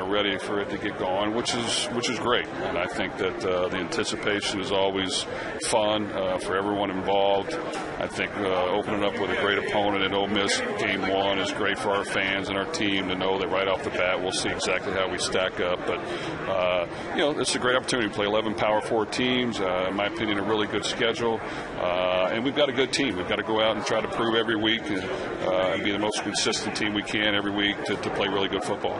ready for it to get going, which is great. And I think that the anticipation is always fun for everyone involved. I think opening up with a great opponent at Ole Miss game one is great for our fans and our team to know that right off the bat we'll see exactly how we stack up. But it's a great opportunity to play 11 Power 4 teams. In my opinion, a really good schedule, and we've got a good team. We've got to go out and try to prove every week and be the most consistent team we can every week to play really good football.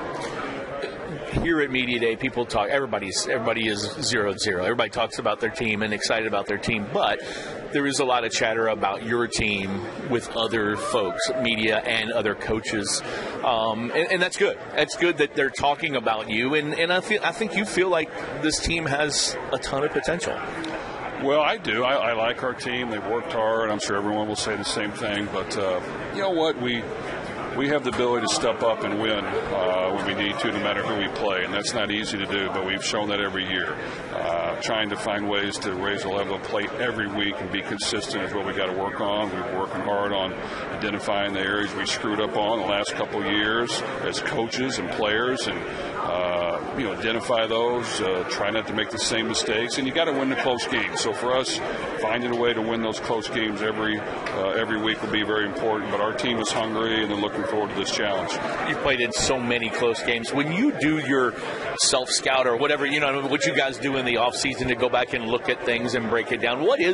Here at Media Day, people talk. Everybody is 0-0. Everybody talks about their team and excited about their team, but there is a lot of chatter about your team with other folks, media and other coaches, and that's good. That's good that they're talking about you, and I think you feel like this team has a ton of potential. Well, I do. I like our team. They've worked hard. I'm sure everyone will say the same thing. But you know what? We have the ability to step up and win when we need to, no matter who we play. And that's not easy to do, but we've shown that every year. Trying to find ways to raise the level of play every week and be consistent is what we got to work on. We're working hard on identifying the areas we screwed up on the last couple of years as coaches and players, and identify those, try not to make the same mistakes, and you got to win the close games. So for us, finding a way to win those close games every week will be very important. But our team is hungry, and they're looking forward to this challenge. You've played in so many close games. When you do your self-scout or whatever, what you guys do in the off-season to go back and look at things and break it down,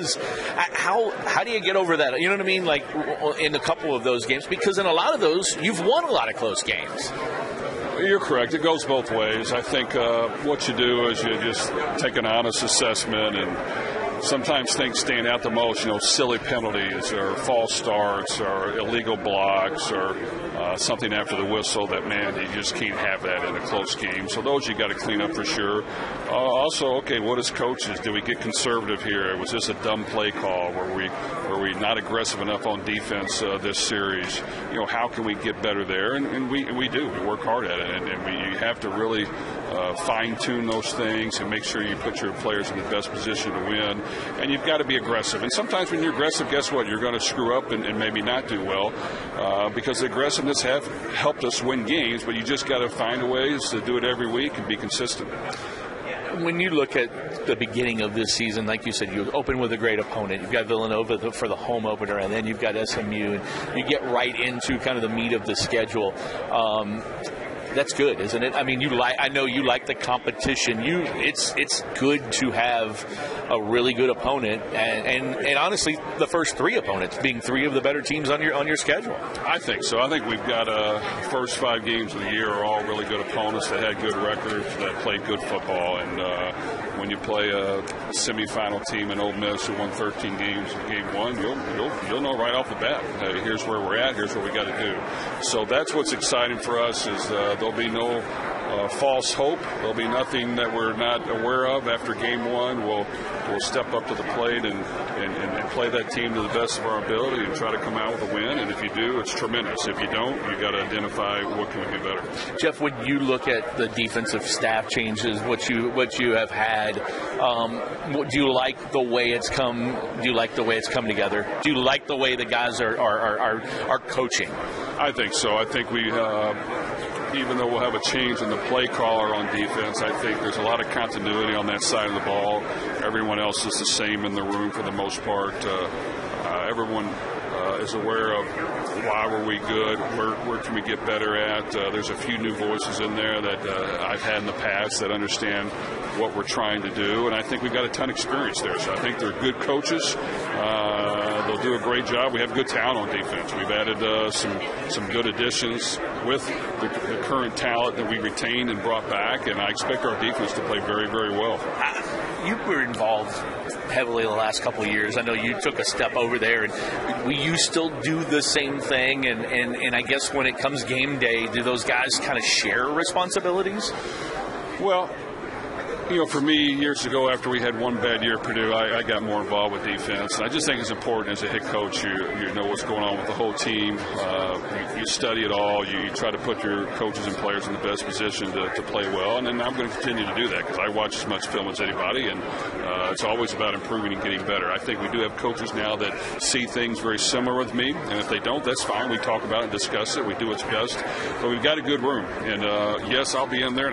how do you get over that? You know what I mean? Like in a couple of those games, because in a lot of those, you've won a lot of close games. You're correct. It goes both ways. I think what you do is you just take an honest assessment, and sometimes things stand out the most, silly penalties or false starts or illegal blocks or something after the whistle that, man, you just can't have that in a close game. So those you got to clean up for sure. Also, okay, what as coaches, do we get conservative here? Was this a dumb play call? Were we not aggressive enough on defense this series? How can we get better there? And we do. We work hard at it, and you have to really fine-tune those things and make sure you put your players in the best position to win. And you've got to be aggressive. And sometimes when you're aggressive, guess what? You're going to screw up and maybe not do well because the aggressiveness have helped us win games, but you just got to find ways to do it every week and be consistent. When you look at the beginning of this season, like you said, you open with a great opponent. You've got Villanova for the home opener, and then you've got SMU, and you get right into kind of the meat of the schedule. That's good, isn't it? I mean, I know you like the competition. It's good to have a really good opponent, and honestly, the first three opponents being three of the better teams on your schedule. I think so. I think we've got first 5 games of the year are all really good opponents that had good records, that played good football, and when you play a semifinal team in Ole Miss who won 13 games in game one, you'll know right off the bat. Here's where we're at. Here's what we got to do. So that's what's exciting for us is there'll be no false hope. There'll be nothing that we're not aware of after game one. We'll step up to the plate and play that team to the best of our ability and try to come out with a win. And if you do, it's tremendous. If you don't, you got to identify what can we do better. Jeff, when you look at the defensive staff changes, what you have had, do you like the way it's come? Do you like the way it's come together? Do you like the way the guys are coaching? I think so. I think we. Even though we'll have a change in the play caller on defense, I think there's a lot of continuity on that side of the ball. Everyone else is the same in the room for the most part. Everyone is aware of why were we good, where can we get better at. There's a few new voices in there that I've had in the past that understand what we're trying to do, and I think we've got a ton of experience there. So I think they're good coaches. They'll do a great job. We have good talent on defense. We've added some good additions with the current talent that we retained and brought back, and I expect our defense to play very, very well. You were involved heavily the last couple of years. I know you took a step over there, and will you still do the same thing? And I guess when it comes game day, do those guys kind of share responsibilities? Well, for me, years ago, after we had one bad year at Purdue, I got more involved with defense. I just think it's important as a head coach, you know what's going on with the whole team. You study it all. You try to put your coaches and players in the best position to play well. And then I'm going to continue to do that because I watch as much film as anybody, and it's always about improving and getting better. I think we do have coaches now that see things very similar with me, and if they don't, that's fine. We talk about it and discuss it. We do what's best. But we've got a good room. And, yes, I'll be in there.